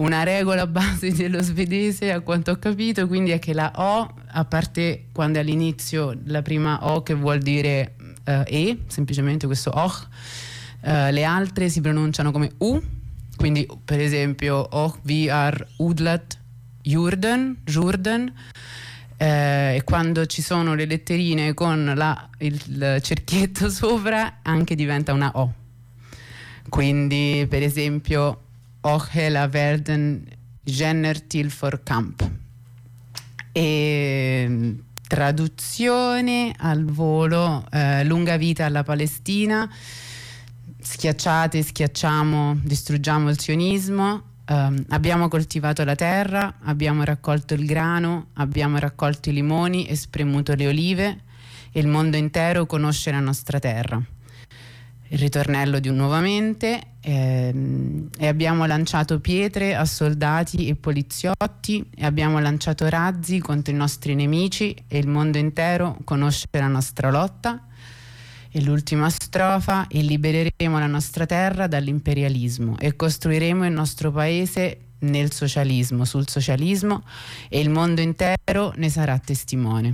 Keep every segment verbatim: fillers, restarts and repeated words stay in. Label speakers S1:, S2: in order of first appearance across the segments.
S1: una regola base dello svedese, a quanto ho capito, quindi è che la O, a parte quando è all'inizio la prima O che vuol dire uh, E, semplicemente questo Och, uh, le altre si pronunciano come U, quindi per esempio Och vi are udlat Jurden, Jurden, eh, e quando ci sono le letterine con la, il, il cerchietto sopra anche diventa una O. Quindi per esempio Och hela werden Jenner til for Camp. E traduzione al volo, eh, lunga vita alla Palestina, schiacciate, schiacciamo, distruggiamo il sionismo. Um, abbiamo coltivato la terra, abbiamo raccolto il grano, abbiamo raccolto i limoni e spremuto le olive, e il mondo intero conosce la nostra terra. Il ritornello di un nuovamente, ehm, e abbiamo lanciato pietre a soldati e poliziotti, e abbiamo lanciato razzi contro i nostri nemici, e il mondo intero conosce la nostra lotta. E l'ultima strofa: e libereremo la nostra terra dall'imperialismo e costruiremo il nostro paese nel socialismo, sul socialismo, e il mondo intero ne sarà testimone.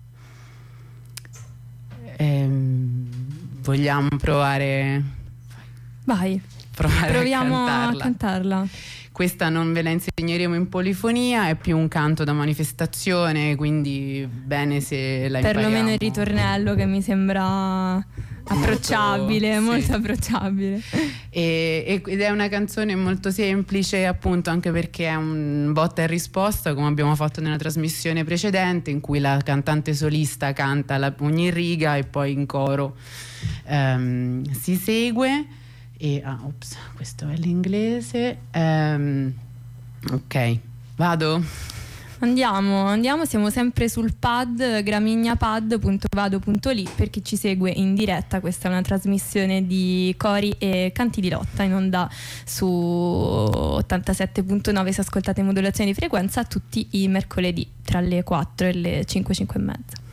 S1: Ehm, vogliamo provare?
S2: Vai,
S1: provare
S2: proviamo
S1: a cantarla.
S2: a cantarla.
S1: Questa non ve la insegneremo in polifonia, è più un canto da manifestazione, quindi bene se la impariamo.
S2: Perlomeno il ritornello, che mi sembra approcciabile, molto, molto sì. approcciabile.
S1: E, ed è una canzone molto semplice, appunto, anche perché è un botta e risposta, come abbiamo fatto nella trasmissione precedente, in cui la cantante solista canta la, ogni riga e poi in coro um, si segue. E ah, ops, questo è l'inglese. Um, ok, vado?
S2: Andiamo, andiamo, siamo sempre sul pad gramignapad punto vado punto li per chi ci segue in diretta. Questa è una trasmissione di cori e canti di lotta in onda su ottantasette punto nove, se ascoltate in modulazione di frequenza, tutti i mercoledì tra le quattro e le cinque, cinque e mezza.